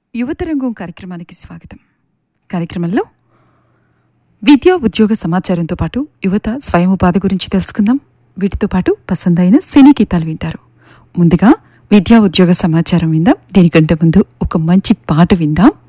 యువతరంగం కార్యక్రమానికి స్వాగతం. కార్యక్రమంలో విద్యా ఉద్యోగ సమాచారంతో పాటు యువత స్వయం ఉపాధి గురించి తెలుసుకుందాం. వీటితో పాటు పసందైన సినీ గీతాలు వింటారు. ముందుగా విద్యా ఉద్యోగ సమాచారం విందాం. దీనికంటే ముందు ఒక మంచి పాట విందాం.